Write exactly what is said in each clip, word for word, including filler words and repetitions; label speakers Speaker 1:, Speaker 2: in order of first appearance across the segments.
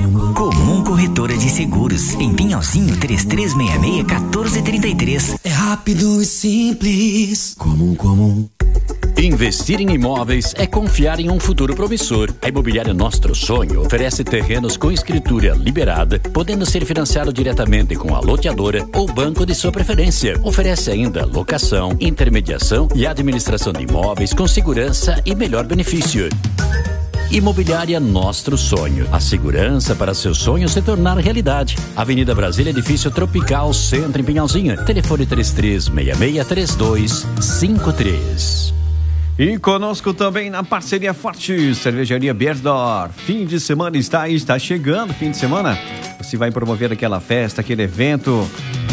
Speaker 1: Comum Corretora de Seguros, em Pinhalzinho, três três seis seis, um quatro três três.
Speaker 2: É rápido e simples. Comum, comum.
Speaker 3: Investir em imóveis é confiar em um futuro promissor. A Imobiliária Nostro Sonho oferece terrenos com escritura liberada, podendo ser financiado diretamente com a loteadora ou banco de sua preferência. Oferece ainda locação, intermediação e administração de imóveis com segurança e melhor benefício. Imobiliária Nostro Sonho. A segurança para seu sonho se tornar realidade. Avenida Brasília, Edifício Tropical, Centro, em Pinhalzinho. Telefone três três seis seis, três dois cinco três.
Speaker 4: E conosco também na parceria forte, Cervejaria Beiersdorf. Fim de semana está aí, está chegando fim de semana. Você vai promover aquela festa, aquele evento.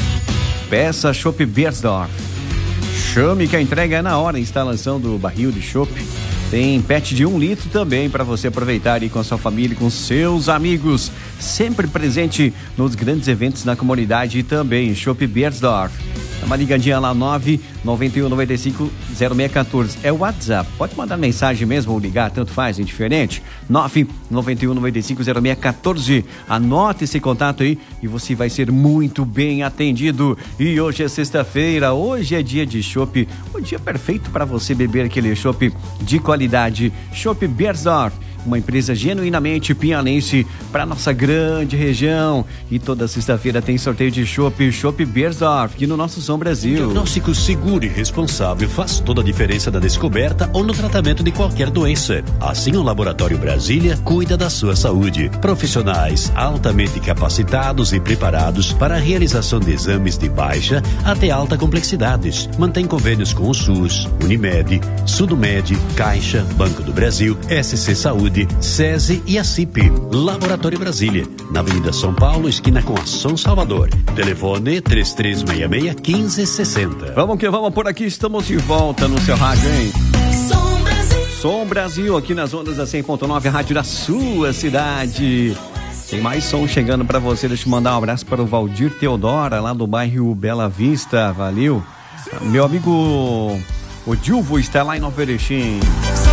Speaker 4: Peça Chopp Beiersdorf. Chame que a entrega é na hora. Instalação do barril de chopp. Tem pet de um litro também para você aproveitar e com a sua família, com seus amigos. Sempre presente nos grandes eventos na comunidade e também Chopp Beiersdorf. Dá uma ligadinha lá, nove nove um nove cinco zero seis um quatro. É o WhatsApp. Pode mandar mensagem mesmo ou ligar, tanto faz, é indiferente. nove nove um nove cinco zero seis um quatro. Anote esse contato aí e você vai ser muito bem atendido. E hoje é sexta-feira, hoje é dia de chopp. O dia perfeito para você beber aquele chopp de qualidade. Chopp Beiersdorf. Uma empresa genuinamente pinhalense para nossa grande região. E toda sexta-feira tem sorteio de chopp, Chopp Beiersdorf, aqui no nosso Som Brasil.
Speaker 3: Um diagnóstico seguro e responsável faz toda a diferença na descoberta ou no tratamento de qualquer doença. Assim, o Laboratório Brasília cuida da sua saúde. Profissionais altamente capacitados e preparados para a realização de exames de baixa até alta complexidades. Mantém convênios com o SUS, Unimed, Sudomed, Caixa, Banco do Brasil, S C Saúde, SESI e a C I P. Laboratório Brasília, na Avenida São Paulo, esquina com a São Salvador. Telefone três três seis seis, um cinco seis zero.
Speaker 4: Vamos que vamos por aqui, estamos de volta no seu rádio, hein?
Speaker 2: Som Brasil.
Speaker 4: Som Brasil, aqui nas ondas da cem ponto nove, a rádio da sua cidade. Tem mais som chegando pra você, deixa eu mandar um abraço para o Valdir Teodora, lá do bairro Bela Vista, valeu. Meu amigo, o Dilvo está lá em Nova Erechim.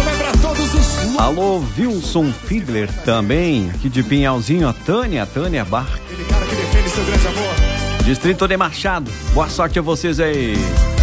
Speaker 4: Alô, Wilson Fiedler também, aqui de Pinhalzinho, a Tânia, a Tânia Bar.
Speaker 5: Aquele cara que defende seu grande amor.
Speaker 4: Distrito de Machado, boa sorte a vocês aí.